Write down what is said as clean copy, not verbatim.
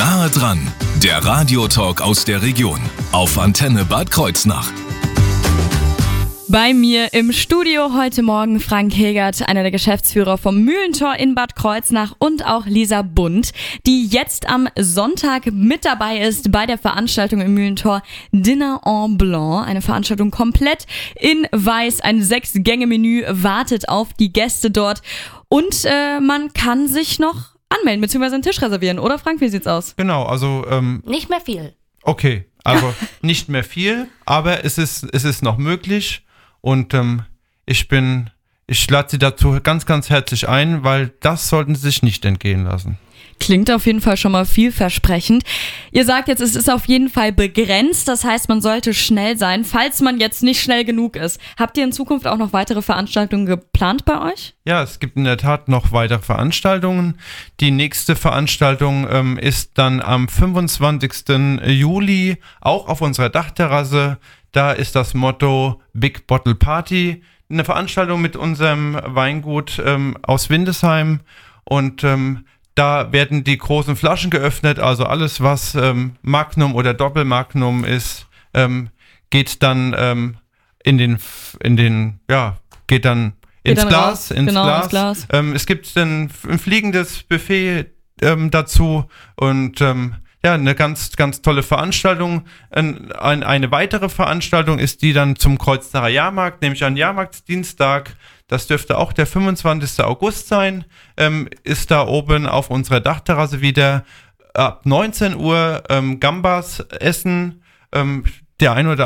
Nahe dran, der Radiotalk aus der Region auf Antenne Bad Kreuznach. Bei mir im Studio heute Morgen Frank Hegert, einer der Geschäftsführer vom Mühlentor in Bad Kreuznach, und auch Lisa Bund, die jetzt am Sonntag mit dabei ist bei der Veranstaltung im Mühlentor Dinner en Blanc. Eine Veranstaltung komplett in weiß, ein 6-Gänge-Menü wartet auf die Gäste dort und man kann sich noch anmelden bzw. einen Tisch reservieren, oder Frank, wie sieht's aus? Genau, also Nicht mehr viel. okay, also nicht mehr viel, aber es ist noch möglich. Und ich lade Sie dazu ganz, ganz herzlich ein, weil das sollten Sie sich nicht entgehen lassen. Klingt auf jeden Fall schon mal vielversprechend. Ihr sagt jetzt, es ist auf jeden Fall begrenzt, das heißt, man sollte schnell sein, falls man jetzt nicht schnell genug ist. Habt ihr in Zukunft auch noch weitere Veranstaltungen geplant bei euch? Ja, es gibt in der Tat noch weitere Veranstaltungen. Die nächste Veranstaltung ist dann am 25. Juli, auch auf unserer Dachterrasse. Da ist das Motto Big Bottle Party, eine Veranstaltung mit unserem Weingut aus Windesheim, und da werden die großen Flaschen geöffnet, also alles, was Magnum oder Doppelmagnum ist, geht dann geht dann ins Glas. Ins Glas. Es gibt ein fliegendes Buffet dazu und eine ganz, ganz tolle Veranstaltung. Eine weitere Veranstaltung ist die dann zum Kreuznacher Jahrmarkt, nämlich ein Jahrmarktsdienstag. Das dürfte auch der 25. August sein. Ist da oben auf unserer Dachterrasse wieder ab 19 Uhr Gambas essen. Der ein oder